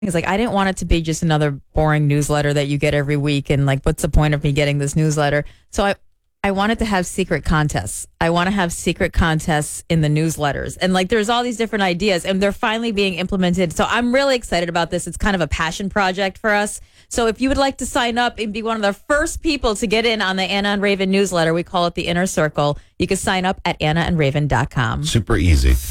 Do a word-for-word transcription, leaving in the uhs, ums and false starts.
He's like, I didn't want it to be just another boring newsletter that you get every week. And like, what's the point of me getting this newsletter? So I, I wanted to have secret contests. I want to have secret contests in the newsletters. And like, there's all these different ideas and they're finally being implemented. So I'm really excited about this. It's kind of a passion project for us. So if you would like to sign up and be one of the first people to get in on the Anna and Raven newsletter, we call it the Inner Circle. You can sign up at anna and raven dot com. Super easy.